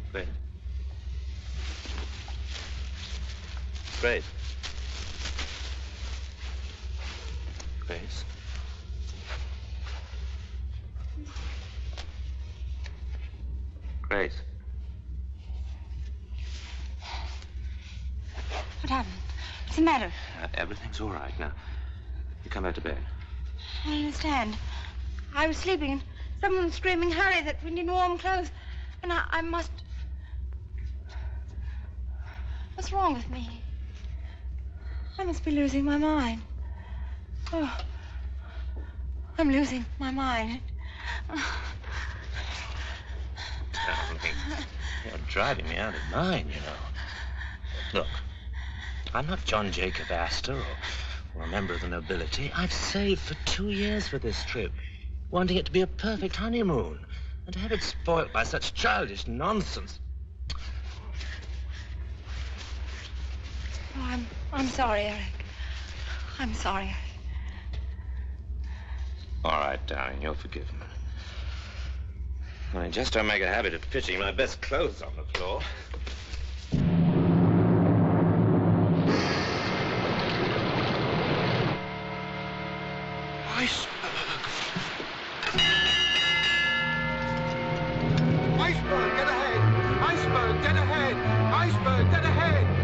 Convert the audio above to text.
Grace. Grace. Grace. Grace. What happened? What's the matter? Everything's all right now. You come back to bed. I don't understand. I was sleeping and someone was screaming, hurry, that we need warm clothes. And I must... What's wrong with me? I must be losing my mind. Oh, I'm losing my mind. Darling, you're driving me out of mind, you know. Look, I'm not John Jacob Astor or a member of the nobility. I've saved for 2 years for this trip, wanting it to be a perfect honeymoon, and to have it spoilt by such childish nonsense. Oh, I'm sorry, Eric. I'm sorry. All right, darling, you're forgiven. I just don't make a habit of pitching my best clothes on the floor.